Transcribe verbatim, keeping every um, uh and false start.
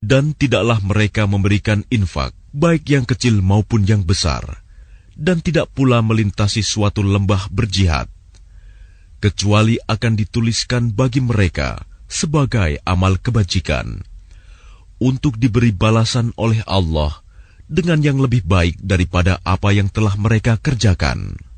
Dan tidaklah mereka memberikan infak, baik yang kecil maupun yang besar, dan tidak pula melintasi suatu lembah berjihad, kecuali akan dituliskan bagi mereka sebagai amal kebajikan, untuk diberi balasan oleh Allah dengan yang lebih baik daripada apa yang telah mereka kerjakan.